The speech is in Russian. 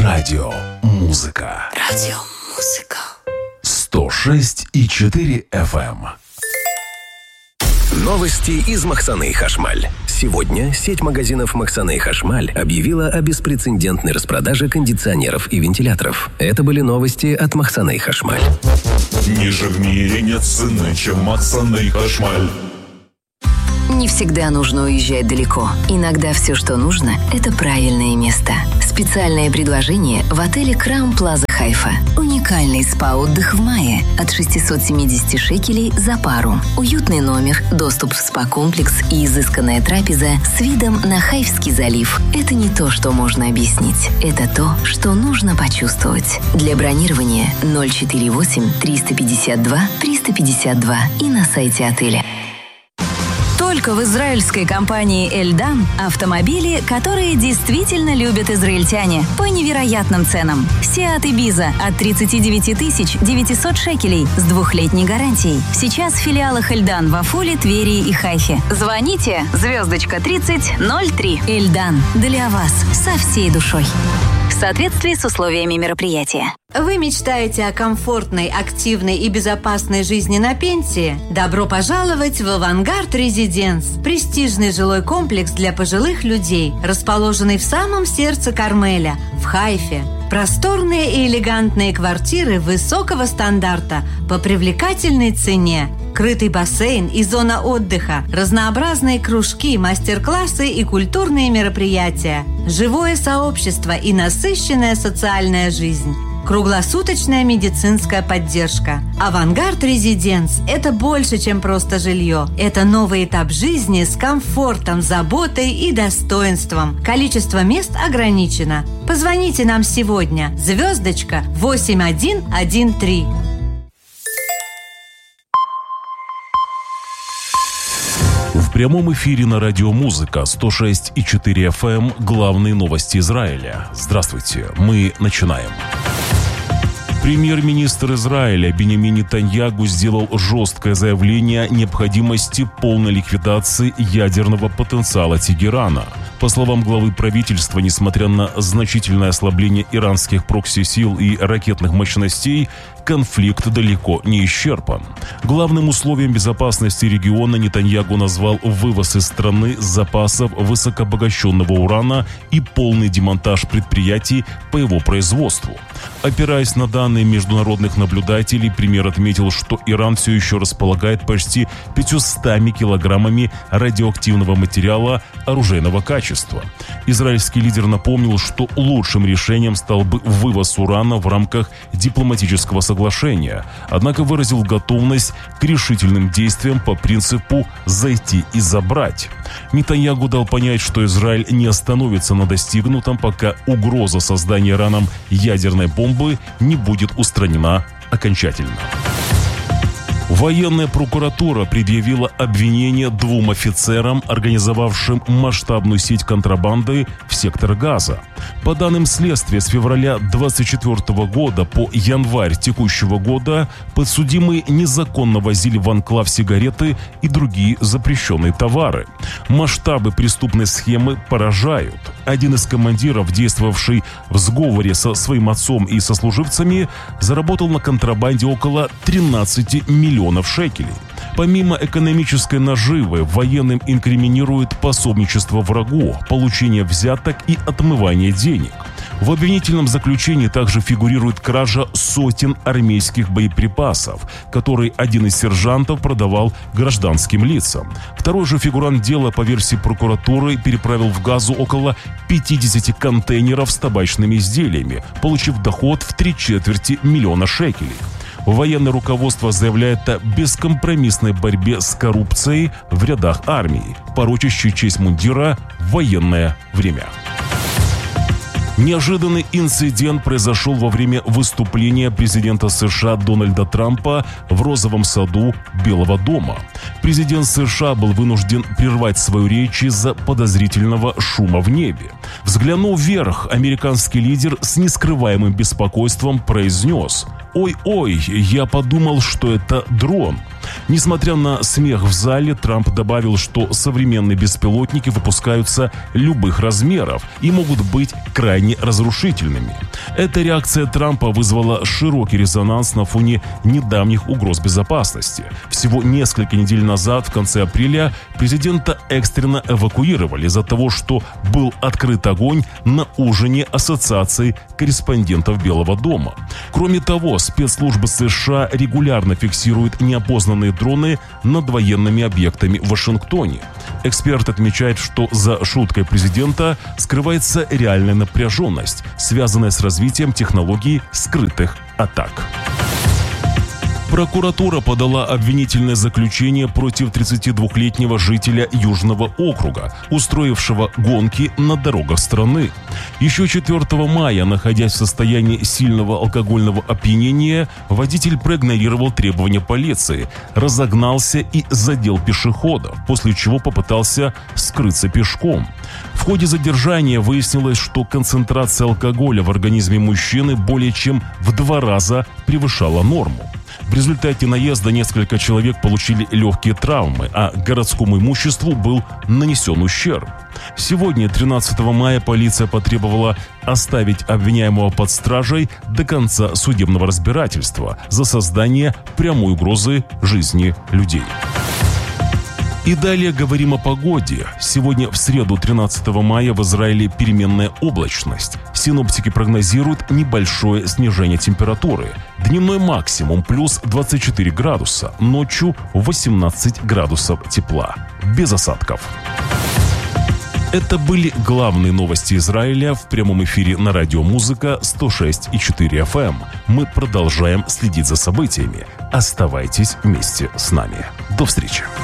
Радиомузыка. 106,4 FM. Новости из Махсаны и Хашмаль. Сегодня сеть магазинов Махсана и Хашмаль объявила о беспрецедентной распродаже кондиционеров и вентиляторов. Это были новости от Махсана и Хашмаль. Ниже в мире нет цены, чем Махсана и Хашмаль. Не всегда нужно уезжать далеко. Иногда все, что нужно, это правильное место. Специальное предложение в отеле Краун Плаза Хайфа. Уникальный спа-отдых в мае от 670 шекелей за пару. Уютный номер, доступ в спа-комплекс и изысканная трапеза с видом на Хайфский залив. Это не то, что можно объяснить. Это то, что нужно почувствовать. Для бронирования 048 352 352 и на сайте отеля. Только в израильской компании «Эльдан» автомобили, которые действительно любят израильтяне по невероятным ценам. Seat Ibiza от 39 900 шекелей с 2-летней гарантией. Сейчас в филиалах «Эльдан» в Афуле, Твери и Хайфе. Звоните *3003. «Эльдан» для вас со всей душой. В соответствии с условиями мероприятия. Вы мечтаете о комфортной, активной и безопасной жизни на пенсии? Добро пожаловать в «Авангард Резиденс» – престижный жилой комплекс для пожилых людей, расположенный в самом сердце Кармеля, в Хайфе. Просторные и элегантные квартиры высокого стандарта по привлекательной цене. Крытый бассейн и зона отдыха, разнообразные кружки, мастер-классы и культурные мероприятия, живое сообщество и насыщенная социальная жизнь. Круглосуточная медицинская поддержка. «Авангард Резиденс» – это больше, чем просто жилье. Это новый этап жизни с комфортом, заботой и достоинством. Количество мест ограничено. Позвоните нам сегодня. *8113. В прямом эфире на радиомузыка 106,4 FM главные новости Израиля. Здравствуйте, мы начинаем. Премьер-министр Израиля Биньямин Нетаньяху сделал жесткое заявление о необходимости полной ликвидации ядерного потенциала Тегерана. По словам главы правительства, несмотря на значительное ослабление иранских прокси-сил и ракетных мощностей, конфликт далеко не исчерпан. Главным условием безопасности региона Нетаньяху назвал вывоз из страны запасов высокообогащенного урана и полный демонтаж предприятий по его производству. Опираясь на данные международных наблюдателей, премьер отметил, что Иран все еще располагает почти 500 килограммами радиоактивного материала оружейного качества. Израильский лидер напомнил, что лучшим решением стал бы вывоз урана в рамках дипломатического соглашения, однако выразил готовность к решительным действиям по принципу «зайти и забрать». Нетаньяху дал понять, что Израиль не остановится на достигнутом, пока угроза создания Ираном ядерной бомбы не будет устранена окончательно. Военная прокуратура предъявила обвинение 2 офицерам, организовавшим масштабную сеть контрабанды в сектор Газа. По данным следствия, с февраля 2024 года по январь текущего года подсудимые незаконно возили в анклав сигареты и другие запрещенные товары. Масштабы преступной схемы поражают. Один из командиров, действовавший в сговоре со своим отцом и сослуживцами, заработал на контрабанде около 13 миллионов шекелей. Помимо экономической наживы, военным инкриминируют пособничество врагу, получение взяток и отмывание денег. В обвинительном заключении также фигурирует кража сотен армейских боеприпасов, которые один из сержантов продавал гражданским лицам. Второй же фигурант дела, по версии прокуратуры, переправил в Газу около 50 контейнеров с табачными изделиями, получив доход в 3/4 миллиона шекелей. Военное руководство заявляет о бескомпромиссной борьбе с коррупцией в рядах армии, порочащей честь мундира в военное время. Неожиданный инцидент произошел во время выступления президента США Дональда Трампа в Розовом саду Белого дома. Президент США был вынужден прервать свою речь из-за подозрительного шума в небе. Взглянув вверх, американский лидер с нескрываемым беспокойством произнес: «Ой-ой, я подумал, что это дрон». Несмотря на смех в зале, Трамп добавил, что современные беспилотники выпускаются любых размеров и могут быть крайне разрушительными. Эта реакция Трампа вызвала широкий резонанс на фоне недавних угроз безопасности. Всего несколько недель назад, в конце апреля, президента экстренно эвакуировали из-за того, что был открыт огонь на ужине Ассоциации корреспондентов Белого дома. Кроме того, спецслужбы США регулярно фиксируют неопознанные дроны над военными объектами в Вашингтоне. Эксперт отмечает, что за шуткой президента скрывается реальная напряженность, связанная с развитием технологий скрытых атак. Прокуратура подала обвинительное заключение против 32-летнего жителя Южного округа, устроившего гонки на дорогах страны. Еще 4 мая, находясь в состоянии сильного алкогольного опьянения, водитель проигнорировал требования полиции, разогнался и задел пешеходов, после чего попытался скрыться пешком. В ходе задержания выяснилось, что концентрация алкоголя в организме мужчины более чем в 2 раза превышала норму. В результате наезда несколько человек получили легкие травмы, а городскому имуществу был нанесен ущерб. Сегодня, 13 мая, полиция потребовала оставить обвиняемого под стражей до конца судебного разбирательства за создание прямой угрозы жизни людей. И далее говорим о погоде. Сегодня, в среду, 13 мая, в Израиле переменная облачность. Синоптики прогнозируют небольшое снижение температуры. Дневной максимум плюс 24 градуса, ночью 18 градусов тепла. Без осадков. Это были главные новости Израиля в прямом эфире на радио «Музыка» 106,4 FM. Мы продолжаем следить за событиями. Оставайтесь вместе с нами. До встречи.